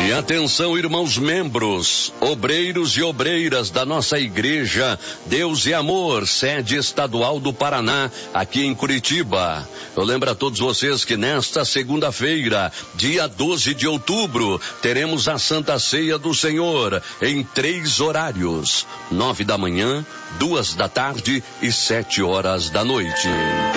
E atenção, irmãos membros, obreiros e obreiras da nossa igreja Deus e Amor, sede estadual do Paraná, aqui em Curitiba. Eu lembro a todos vocês que nesta segunda-feira, dia 12 de outubro, teremos a Santa Ceia do Senhor em 3 horários: 9 da manhã, 2 da tarde e 7 horas da noite.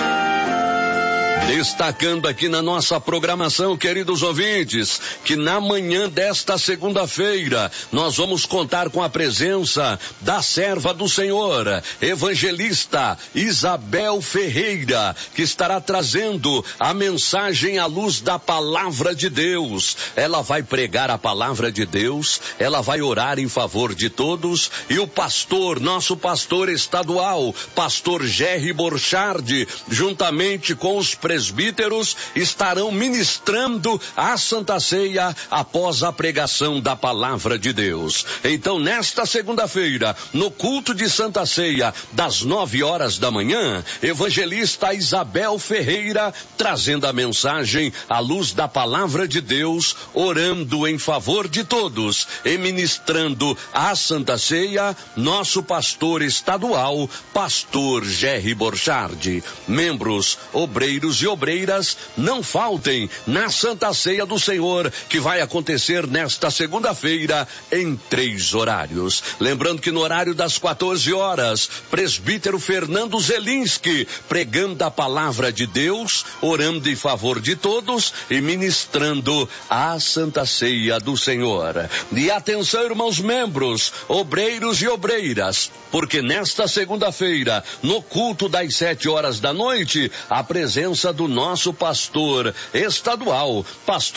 Destacando aqui na nossa programação, queridos ouvintes, que na manhã desta segunda-feira nós vamos contar com a presença da serva do Senhor, evangelista Isabel Ferreira, que estará trazendo a mensagem à luz da palavra de Deus. Ela vai pregar a palavra de Deus, ela vai orar em favor de todos, e o pastor, nosso pastor estadual, pastor Jerry Borchardt, juntamente com os presbíteros, estarão ministrando a Santa Ceia após a pregação da palavra de Deus. Então, nesta segunda-feira, no culto de Santa Ceia, das 9 horas da manhã, evangelista Isabel Ferreira, trazendo a mensagem à luz da palavra de Deus, orando em favor de todos e ministrando a Santa Ceia, nosso pastor estadual, pastor Jerry Borchardt. Membros, obreiros e obreiras, não faltem na Santa Ceia do Senhor, que vai acontecer nesta segunda-feira em 3 horários. Lembrando que no horário das 14 horas, presbítero Fernando Zelinski, pregando a palavra de Deus, orando em favor de todos e ministrando a Santa Ceia do Senhor. E atenção, irmãos membros, obreiros e obreiras, porque nesta segunda-feira, no culto das 7 horas da noite, a presença do nosso pastor estadual, pastor